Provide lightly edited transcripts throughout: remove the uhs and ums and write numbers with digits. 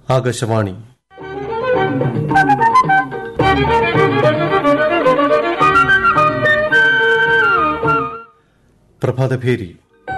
ആകാശവാണി. പ്രഭാതഭേരി.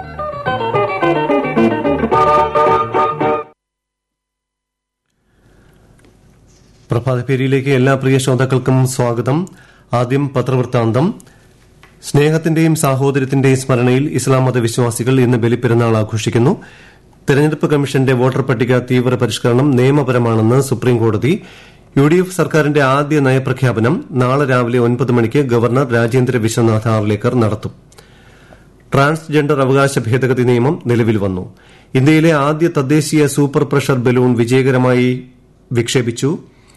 പ്രഭാതഭേരിയിലേക്ക് എല്ലാ പ്രിയ ശ്രോതാക്കൾക്കും സ്വാഗതം. ആദ്യം പത്രവൃത്താന്തം. സ്നേഹത്തിന്റെയും സാഹോദര്യത്തിന്റെയും സ്മരണയിൽ ഇസ്ലാം മതവിശ്വാസികൾ ഇന്ന് ബലിപ്പെരുന്നാൾ ആഘോഷിക്കുന്നു. തെരഞ്ഞെടുപ്പ് കമ്മീഷന്റെ വോട്ടർ പട്ടിക തീവ്ര പരിഷ്കരണം നിയമപരമാണെന്ന് സുപ്രീംകോടതി. UDF സർക്കാരിന്റെ ആദ്യ നയപ്രഖ്യാപനം നാളെ രാവിലെ 9 മണിക്ക് ഗവർണർ രാജേന്ദ്ര വിശ്വനാഥ് ആർലേക്കർ നടത്തും. ട്രാൻസ്ജെൻഡർ അവകാശ ഭേദഗതി നിയമം നിലവിൽ വന്നു. ഇന്ത്യയിലെ ആദ്യ തദ്ദേശീയ സൂപ്പർ പ്രഷർ ബലൂൺ വിജയകരമായി വിക്ഷേപിച്ചു.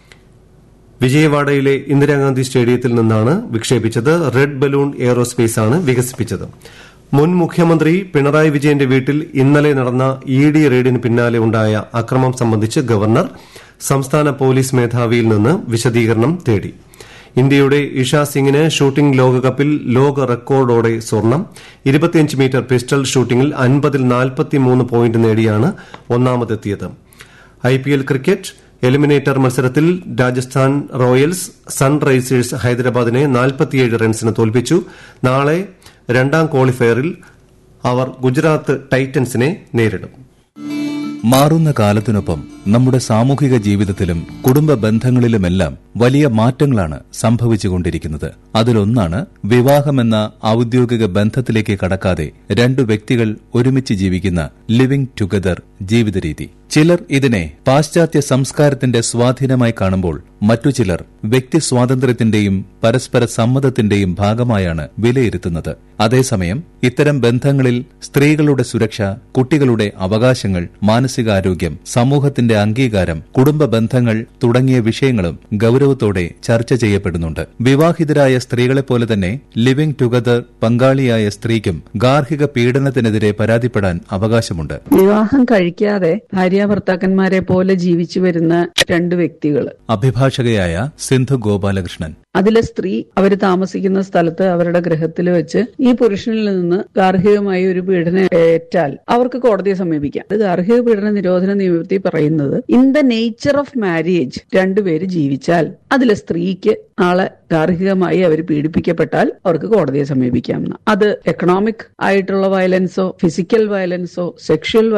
വിജയവാഡയിലെ ഇന്ദിരാഗാന്ധി സ്റ്റേഡിയത്തിൽ നിന്നാണ് വിക്ഷേപിച്ചത്. റെഡ് ബലൂൺ എയറോസ്പേസ് ആണ് വികസിപ്പിച്ചത്. മുൻ മുഖ്യമന്ത്രി പിണറായി വിജയന്റെ വീട്ടിൽ ഇന്നലെ നടന്ന ED റെയ്ഡിന് പിന്നാലെ ഉണ്ടായ അക്രമം സംബന്ധിച്ച് ഗവർണർ സംസ്ഥാന പോലീസ് മേധാവിയിൽ നിന്ന് വിശദീകരണം തേടി. ഇന്ത്യയുടെ ഇഷ സിംഗിന് ഷൂട്ടിംഗ് ലോകകപ്പിൽ ലോക റെക്കോർഡോടെ സ്വർണം. 25 മീറ്റർ പിസ്റ്റൾ ഷൂട്ടിംഗിൽ 50-ൽ 43 പോയിന്റ് നേടിയാണ് ഒന്നാമതെത്തിയത്. IPL ക്രിക്കറ്റ് എലിമിനേറ്റർ മത്സരത്തിൽ രാജസ്ഥാൻ റോയൽസ് സൺറൈസേഴ്സ് ഹൈദരാബാദിനെ 47 റൺസിന് തോൽപ്പിച്ചു. നാളെ രണ്ടാം ക്വാളിഫയറിൽ അവർ ഗുജറാത്ത് ടൈറ്റൻസിനെ നേരിടും. മാറുന്ന കാലത്തിനൊപ്പം നമ്മുടെ സാമൂഹിക ജീവിതത്തിലും കുടുംബ ബന്ധങ്ങളിലുമെല്ലാം വലിയ മാറ്റങ്ങളാണ് സംഭവിച്ചുകൊണ്ടിരിക്കുന്നത്. അതിലൊന്നാണ് വിവാഹമെന്ന ഔദ്യോഗിക ബന്ധത്തിലേക്ക് കടക്കാതെ രണ്ടു വ്യക്തികൾ ഒരുമിച്ച് ജീവിക്കുന്ന ലിവിംഗ് ടുഗദർ ജീവിതരീതി. ചിലർ ഇതിനെ പാശ്ചാത്യ സംസ്കാരത്തിന്റെ സ്വാധീനമായി കാണുമ്പോൾ മറ്റു ചിലർ വ്യക്തി സ്വാതന്ത്ര്യത്തിന്റെയും പരസ്പര സമ്മതത്തിന്റെയും ഭാഗമായാണ് വിലയിരുത്തുന്നത്. അതേസമയം ഇത്തരം ബന്ധങ്ങളിൽ സ്ത്രീകളുടെ സുരക്ഷ, കുട്ടികളുടെ അവകാശങ്ങൾ, മാനസികാരോഗ്യം, സമൂഹത്തിന്റെ അംഗീകാരം, കുടുംബ ബന്ധങ്ങൾ തുടങ്ങിയ വിഷയങ്ങളും ഗൌരവത്തോടെ ചർച്ച ചെയ്യപ്പെടുന്നുണ്ട്. വിവാഹിതരായ സ്ത്രീകളെപ്പോലെ തന്നെ ലിവിംഗ് ടുഗദർ പങ്കാളിയായ സ്ത്രീക്കും ഗാർഹിക പീഡനത്തിനെതിരെ പരാതിപ്പെടാൻ അവകാശമുണ്ട്. വിവാഹം കഴിക്കാതെ ഭാര്യാഭർത്താക്കന്മാരെ പോലെ ജീവിച്ചു വരുന്ന രണ്ട് വ്യക്തികൾ. അഭിഭാഷകയായ സിന്ധു ഗോപാലകൃഷ്ണൻ. അതിലെ സ്ത്രീ അവർ താമസിക്കുന്ന സ്ഥലത്ത് അവരുടെ ഗൃഹത്തിൽ വെച്ച് ഈ പുരുഷനിൽ നിന്ന് ഗാർഹികമായി ഒരു പീഡനം ഏറ്റാൽ അവർക്ക് കോടതിയെ സമീപിക്കാം. ഗാർഹിക പീഡന നിരോധന നിയമത്തിൽ പറയുന്നത് in the nature of marriage രണ്ടുപേര് ജീവിച്ചാൽ അതിലെ സ്ത്രീക്ക് നാളെ ഗാർഹികമായി അവർ പീഡിപ്പിക്കപ്പെട്ടാൽ അവർക്ക് കോടതിയെ സമീപിക്കാം. അത് എക്കണോമിക് ആയിട്ടുള്ള വയലൻസോ ഫിസിക്കൽ വയലൻസോ സെക്ഷൽ